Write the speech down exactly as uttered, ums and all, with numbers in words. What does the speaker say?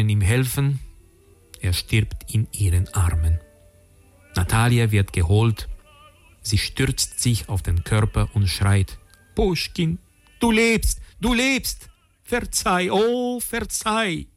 können ihm helfen. Er stirbt in ihren Armen. Natalia wird geholt. Sie stürzt sich auf den Körper und schreit: Puschkin, du lebst, du lebst! Verzeih, oh, verzeih!